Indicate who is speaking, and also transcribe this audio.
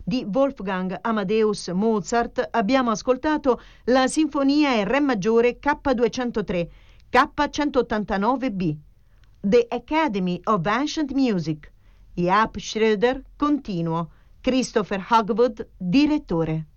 Speaker 1: di Wolfgang Amadeus Mozart abbiamo ascoltato la Sinfonia in Re maggiore K203, K189b. The Academy of Ancient Music. Jaap Schröder, continuo. Christopher Hogwood, direttore.